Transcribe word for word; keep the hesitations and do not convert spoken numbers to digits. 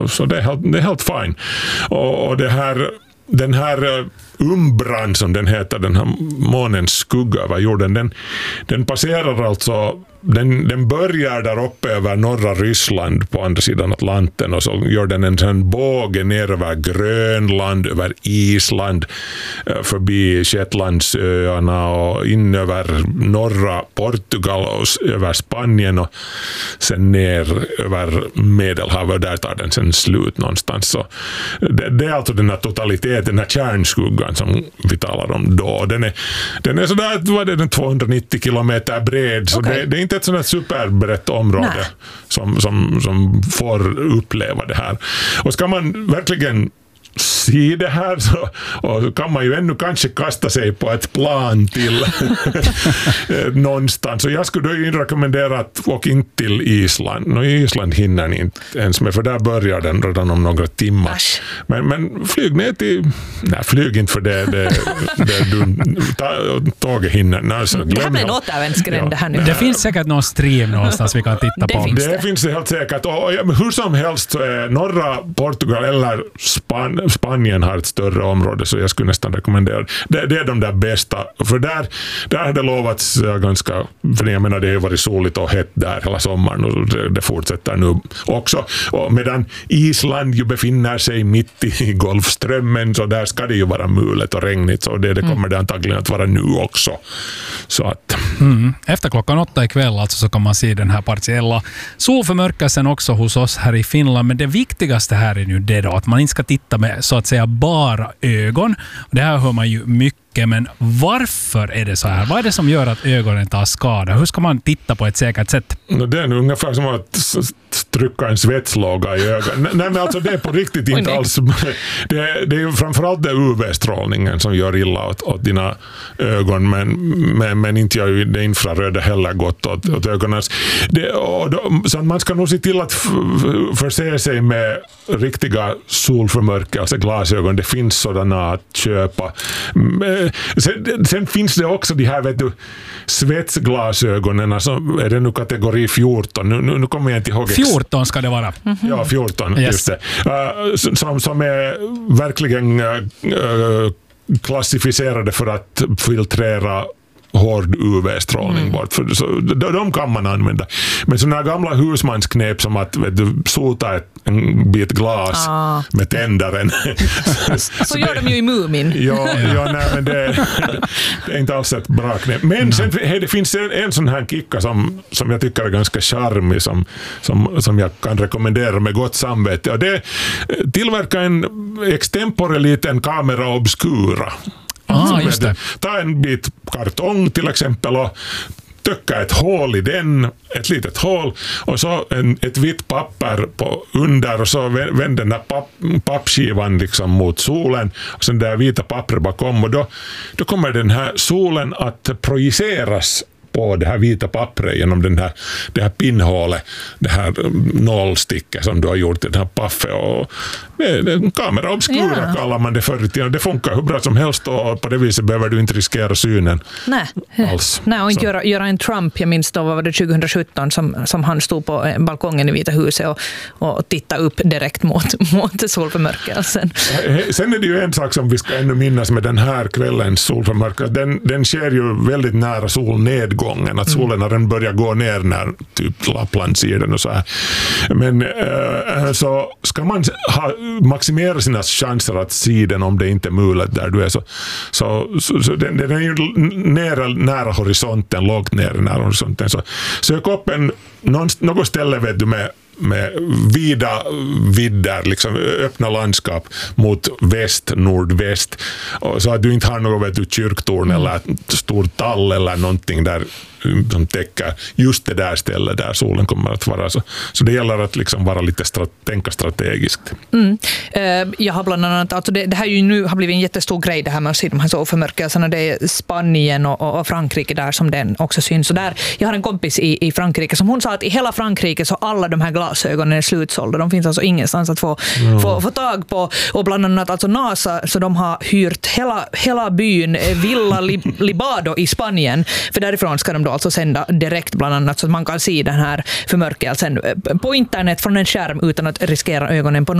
så det är helt, det är helt fine. Och, och det här, den här Umbran som den heter, den här månens skugga över jorden, den, den passerar alltså, den, den börjar där uppe över norra Ryssland på andra sidan Atlanten och så gör den en sån båge ner över Grönland, över Island, förbi Shetlandsöarna och in över norra Portugal och över Spanien och sen ner över Medelhavet, där tar den sen slut någonstans. Så det, det är alltså den här totaliteten, den här kärnskuggan som vi talar om då. Den är, den är sådär, vad är den, tvåhundranittio kilometer bred, så okay. det, det är inte ett sådant superbrett område som, som, som får uppleva det här. Och ska man verkligen se det här så och kan man ju ännu kanske kasta sig på ett plan till någonstans. Och jag skulle då rekommendera att åka in till Island. No, Island hinner ni inte ens med, för där börjar den redan om några timmar. Men, men flyg ner till... Nej, flyg inte för det. det, det du, ta, tåget hinner. Nej, så det här blir en återvändsgränd ja, här nu. Det finns säkert någon stream någonstans vi kan titta det på. Finns det. det finns det helt säkert. Och, ja, hur som helst så är norra Portugal eller Span Spanien har ett större område, så jag skulle nästan rekommendera det. Det är de där bästa, för där, där har det lovats ganska, för jag menar det har varit soligt och hett där hela sommaren och det, det fortsätter nu också. Och medan Island ju befinner sig mitt i Golfströmmen, så där ska det ju vara mulet och regnigt, så det, det kommer mm. det antagligen att vara nu också. Så att... Mm. Efter klockan åtta ikväll alltså så kan man se den här partiella solförmörkelsen också hos oss här i Finland, men det viktigaste här är nu det då, att man inte ska titta med så att säga bara ögon. Det här hör man ju mycket, men varför är det så här? Vad är det som gör att ögonen tar skada? Hur ska man titta på ett säkert sätt? Det är ungefär som att trycka en svetslåga i ögonen. Nej, men alltså det är på riktigt inte alls. Det, det är ju framförallt det U V-strålningen som gör illa åt, åt dina ögon, men, men, men inte gör ju det infraröda heller gott åt, åt ögonen. Det, och då, så man ska nog se till att förse sig med riktiga solförmörkelse glasögon. Det finns sådana att köpa. Sen, sen finns det också de här, vet du, svetsglasögonen, alltså är det nu kategori fjorton. Nu, nu, nu kommer jag inte ihåg. fjorton ska det vara. Mm-hmm. Ja, fjorton, yes. Just det. Uh, som, som är verkligen uh, klassificerade för att filtrera hård U V-strålning mm. bort. För så, de, de kan man använda. Men sådana gamla husmansknep som att vet du, sota ett, en bit glas ah. med tändaren. så, så gör det, de ju i Mumin. ja, ja nej, men det, det är inte alls ett bra knep. Men mm. sen, hey, det finns en, en sån här kicka som, som jag tycker är ganska charmig, som, som, som jag kan rekommendera med gott samvete. Och det tillverkar en extempore liten kamera obscura. Ah, just det. Ta en bit kartong till exempel och töcka ett hål i den, ett litet hål, och så en, ett vitt papper på under, och så vänd den där papp, pappskivan liksom mot solen, och sen där vita pappret bakom, och då, då kommer den här solen att projiceras på det här vita pappret genom den här, det här pinnhålet, det här nålsticket som du har gjort i den här paffet, och det, det, kamera obscura yeah. kallar man det förut. Det funkar hur bra som helst, och på det viset behöver du inte riskera synen. Nej, alls. Nej och inte göra, göra en Trump, jag minns då var det tjugohundrasjutton som, som han stod på balkongen i Vita huset och, och tittade upp direkt mot, mot solförmörkelsen. Sen är det ju en sak som vi ska ännu minnas med den här kvällens solförmörkelse. Den, den sker ju väldigt nära solnedgången, att solen mm. börjar gå ner när typ Lapplandsidan och så här. Men äh, så ska man ha, maximera sina chanser att se den om det inte är mulet där du är, så, så, så, så den, den är ju nära, nära horisonten, lågt ner nära horisonten, så sök upp en, någon, något ställe vet du med med vida vidder, liksom öppna landskap mot väst, nordväst, och så att du inte har något vet du, kyrktorn mm. eller stor tall eller någonting där som täcker just det där stället där solen kommer att vara. Så, så det gäller att liksom vara lite strat- tänka strategiskt. Mm. Uh, jag har bland annat, alltså det, det här ju nu har blivit en jättestor grej, det här med att se de här solförmörkelserna. Det är Spanien och, och Frankrike där som den också syns. Så där, jag har en kompis i, i Frankrike som hon sa att i hela Frankrike så alla de här glasögonen är slutsålda. De finns alltså ingenstans att få, mm. få, få tag på. Och bland annat alltså NASA, så de har hyrt hela, hela byn Villa Libado i Spanien, för därifrån ska de då då alltså sända direkt bland annat, så att man kan se den här förmörkelsen på internet från en skärm utan att riskera ögonen på